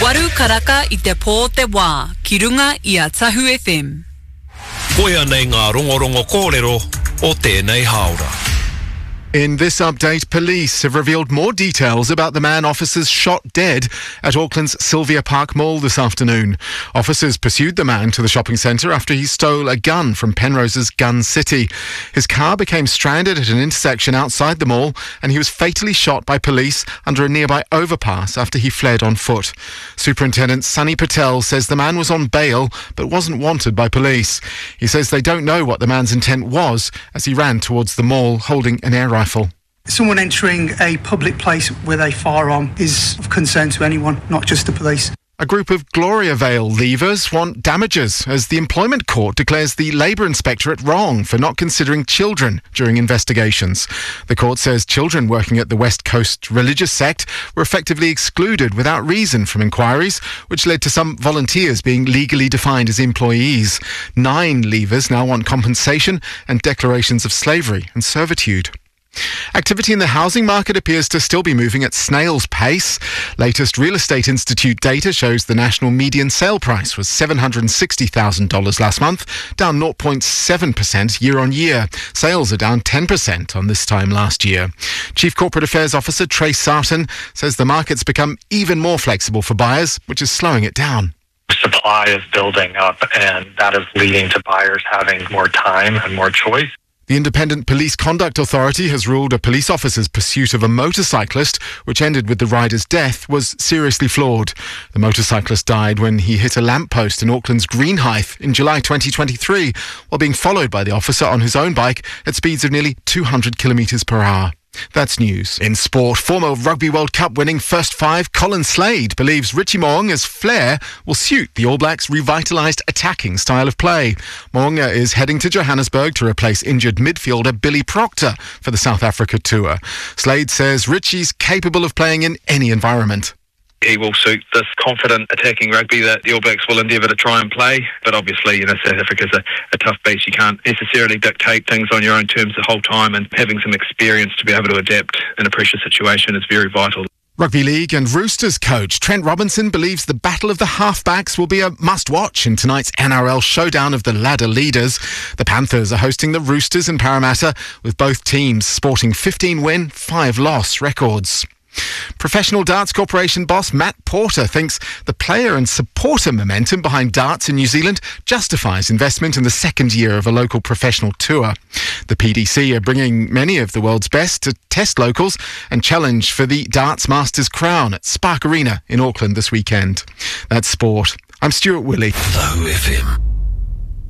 Waru karaka I te pō te wā, ki runga I a Tahu FM. Koia nei ngā rongorongo kōrero o tēnei haora. In this update, police have revealed more details about the man officers shot dead at Auckland's Sylvia Park Mall this afternoon. Officers pursued the man to the shopping centre after he stole a gun from Penrose's Gun City. His car became stranded at an intersection outside the mall and he was fatally shot by police under a nearby overpass after he fled on foot. Superintendent Sunny Patel says the man was on bail but wasn't wanted by police. He says they don't know what the man's intent was as he ran towards the mall holding an air rifle. Someone entering a public place with a firearm is of concern to anyone, not just the police. A group of Gloriavale leavers want damages as the Employment Court declares the Labour Inspectorate wrong for not considering children during investigations. The court says children working at the West Coast religious sect were effectively excluded without reason from inquiries, which led to some volunteers being legally defined as employees. 9 leavers now want compensation and declarations of slavery and servitude. Activity in the housing market appears to still be moving at snail's pace. Latest Real Estate Institute data shows the national median sale price was $760,000 last month, down 0.7% year on year. Sales are down 10% on this time last year. Chief Corporate Affairs Officer Trey Sarton says the market's become even more flexible for buyers, which is slowing it down. Supply is building up and that is leading to buyers having more time and more choice. The Independent Police Conduct Authority has ruled a police officer's pursuit of a motorcyclist, which ended with the rider's death, was seriously flawed. The motorcyclist died when he hit a lamppost in Auckland's Greenhithe in July 2023, while being followed by the officer on his own bike at speeds of nearly 200 kilometres per hour. That's news. In sport, former Rugby World Cup winning first five Colin Slade believes Richie Mo'unga's flair will suit the All Blacks' revitalised attacking style of play. Mo'unga is heading to Johannesburg to replace injured midfielder Billy Proctor for the South Africa tour. Slade says Richie's capable of playing in any environment. He will suit this confident attacking rugby that the All Blacks will endeavour to try and play. But obviously, South Africa's a tough beast. You can't necessarily dictate things on your own terms the whole time, and having some experience to be able to adapt in a pressure situation is very vital. Rugby League and Roosters coach Trent Robinson believes the battle of the halfbacks will be a must-watch in tonight's NRL showdown of the ladder leaders. The Panthers are hosting the Roosters in Parramatta, with both teams sporting 15-win, 5-loss records. Professional Darts Corporation boss Matt Porter thinks the player and supporter momentum behind darts in New Zealand justifies investment in the second year of a local professional tour. The PDC are bringing many of the world's best to test locals and challenge for the Darts Masters crown at Spark Arena in Auckland this weekend. That's sport. I'm Stuart Willey. Tahu FM.